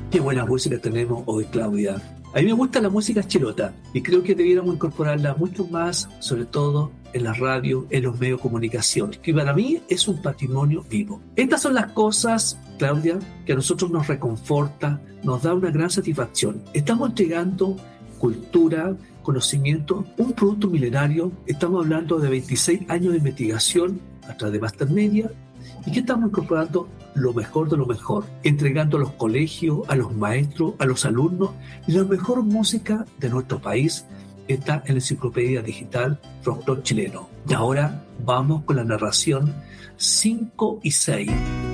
Qué buena música tenemos hoy, Claudia. A mí me gusta la música chilota y creo que debiéramos incorporarla mucho más, sobre todo en la radio, en los medios de comunicación, que para mí es un patrimonio vivo. Estas son las cosas, Claudia, que a nosotros nos reconforta, nos da una gran satisfacción. Estamos entregando cultura, conocimiento, un producto milenario. Estamos hablando de 26 años de investigación a través de Master Media y que estamos incorporando lo mejor de lo mejor, entregando a los colegios, a los maestros, a los alumnos, la mejor música de nuestro país está en la enciclopedia digital Folclor Chileno. Y ahora vamos con la narración 5 y 6.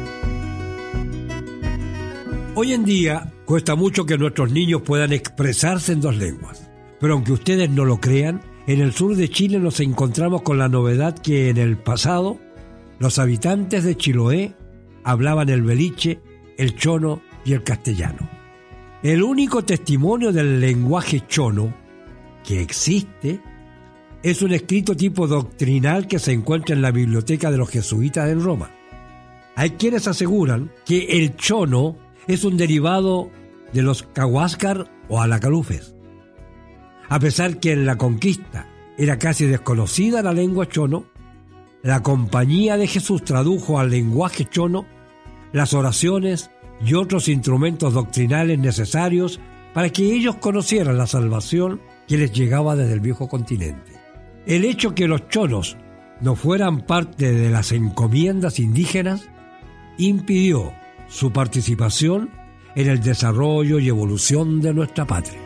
Hoy en día cuesta mucho que nuestros niños puedan expresarse en 2 lenguas. Pero aunque ustedes no lo crean, en el sur de Chile nos encontramos con la novedad que en el pasado los habitantes de Chiloé hablaban el beliche, el chono y el castellano. El único testimonio del lenguaje chono que existe es un escrito tipo doctrinal que se encuentra en la biblioteca de los jesuitas en Roma. Hay quienes aseguran que el chono es un derivado de los cahuáscar o alacalufes. A pesar que en la conquista era casi desconocida la lengua chono, la Compañía de Jesús tradujo al lenguaje chono las oraciones y otros instrumentos doctrinales necesarios para que ellos conocieran la salvación que les llegaba desde el viejo continente. El hecho que los chonos no fueran parte de las encomiendas indígenas impidió su participación en el desarrollo y evolución de nuestra patria.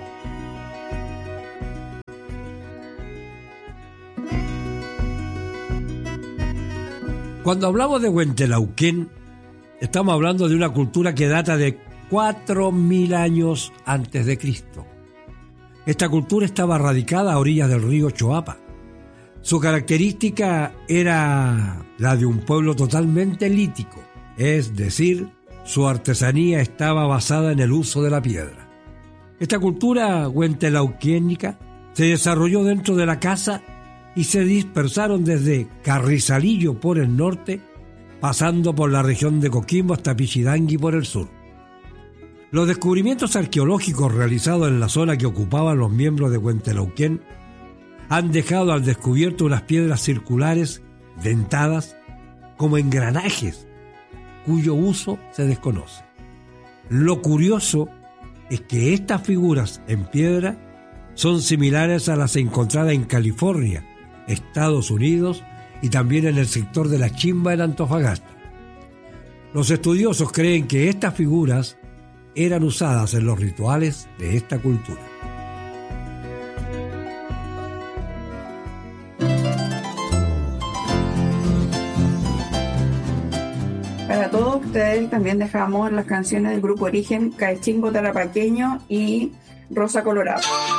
Cuando hablamos de Huentelauquén, estamos hablando de una cultura que data de 4.000 años antes de Cristo. Esta cultura estaba radicada a orillas del río Choapa. Su característica era la de un pueblo totalmente lítico, es decir, su artesanía estaba basada en el uso de la piedra. Esta cultura huentelauquénica se desarrolló dentro de la casa y se dispersaron desde Carrizalillo por el norte, pasando por la región de Coquimbo hasta Pichidangui por el sur. Los descubrimientos arqueológicos realizados en la zona que ocupaban los miembros de Huentelauquén han dejado al descubierto unas piedras circulares dentadas como engranajes, cuyo uso se desconoce. Lo curioso es que estas figuras en piedra son similares a las encontradas en California, Estados Unidos y también en el sector de La Chimba en Antofagasta. Los estudiosos creen que estas figuras eran usadas en los rituales de esta cultura. Para todos ustedes también dejamos las canciones del grupo Origen, Caechimbo Tarapaqueño y Rosa Colorado.